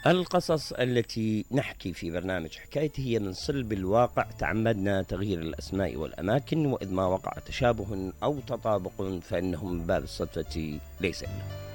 القصص التي نحكي في برنامج حكايتي هي من صلب الواقع، تعمدنا تغيير الأسماء والأماكن، وإذ ما وقع تشابه أو تطابق فإنه من باب الصدفة ليس إلا.